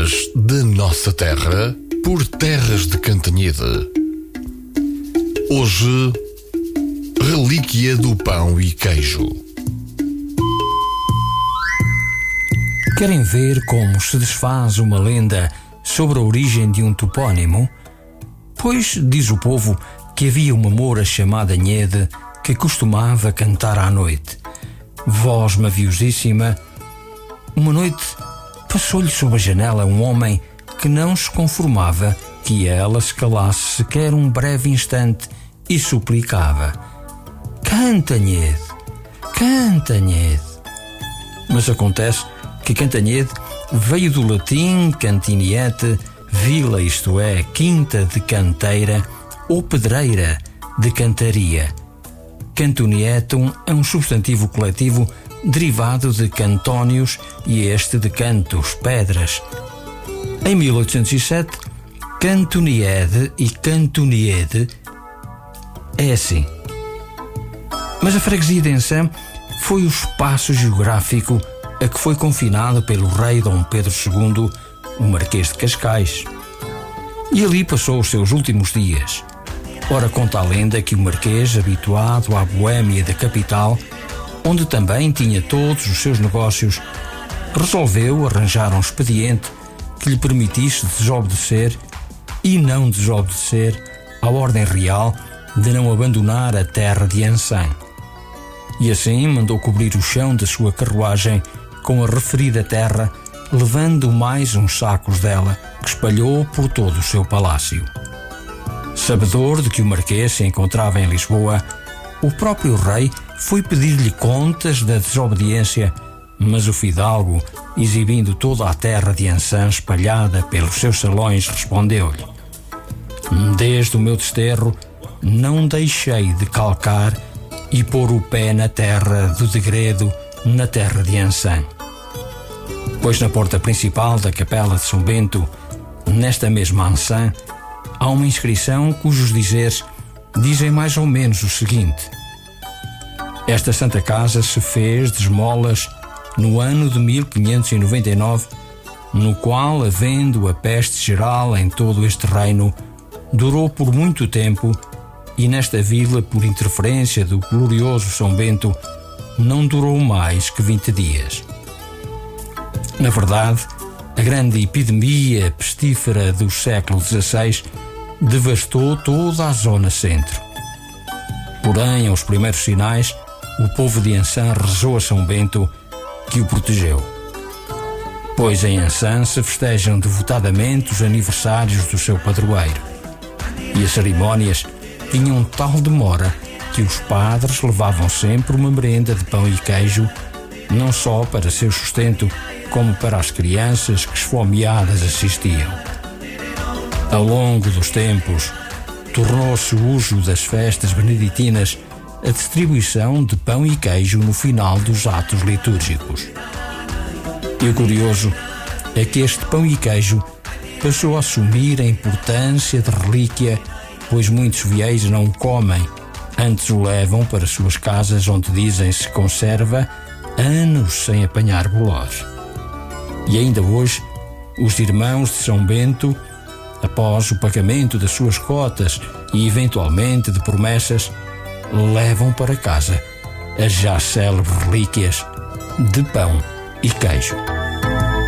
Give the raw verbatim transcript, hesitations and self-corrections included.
terras da nossa terra por terras de Cantanhede. Hoje, relíquia do pão e queijo. Querem ver como se desfaz uma lenda sobre a origem de um topónimo? Pois diz o povo que havia uma moura chamada Nhede que costumava cantar à noite. Voz maviosíssima. Uma noite passou-lhe sob a janela um homem que não se conformava que ela se calasse sequer um breve instante e suplicava: "Canta, Nhede, canta, Nhede." Mas acontece que Cantanhede veio do latim cantiniete, vila, isto é, quinta de canteira ou pedreira de cantaria. Cantonietum é um substantivo coletivo derivado de cantónios e este de cantos, pedras. Em mil oitocentos e sete, Cantoniede e Cantoniede é assim. Mas a freguesia de Ensã foi o espaço geográfico a que foi confinado pelo rei Dom Pedro segundo, o Marquês de Cascais. E ali passou os seus últimos dias. Ora, conta a lenda que o Marquês, habituado à boémia da capital, onde também tinha todos os seus negócios, resolveu arranjar um expediente que lhe permitisse desobedecer e não desobedecer à ordem real de não abandonar a terra de Ensã. E assim mandou cobrir o chão da sua carruagem com a referida terra, levando mais uns sacos dela, que espalhou por todo o seu palácio. Sabedor de que o Marquês se encontrava em Lisboa, o próprio rei foi pedir-lhe contas da desobediência, mas o fidalgo, exibindo toda a terra de Ensã espalhada pelos seus salões, respondeu-lhe: "Desde o meu desterro não deixei de calcar e pôr o pé na terra do degredo, na terra de Ensã." Pois na porta principal da capela de São Bento, nesta mesma Ensã, há uma inscrição cujos dizeres dizem mais ou menos o seguinte: "Esta santa casa se fez de esmolas no ano de mil quinhentos e noventa e nove, no qual, havendo a peste geral em todo este reino, durou por muito tempo, e nesta vila, por interferência do glorioso São Bento, não durou mais que vinte dias." Na verdade, a grande epidemia pestífera do século dezasseis devastou toda a zona centro. Porém, aos primeiros sinais, o povo de Ensã rezou a São Bento que o protegeu. Pois em Ensã se festejam devotadamente os aniversários do seu padroeiro. E as cerimónias tinham tal demora que os padres levavam sempre uma merenda de pão e queijo, não só para seu sustento, como para as crianças que esfomeadas assistiam. Ao longo dos tempos, tornou-se o uso das festas beneditinas a distribuição de pão e queijo no final dos atos litúrgicos. E o curioso é que este pão e queijo passou a assumir a importância de relíquia, pois muitos fiéis não o comem, antes o levam para suas casas, onde dizem se conserva anos sem apanhar bolós. E ainda hoje, os irmãos de São Bento, após o pagamento das suas cotas e eventualmente de promessas, levam para casa as já célebres relíquias de pão e queijo.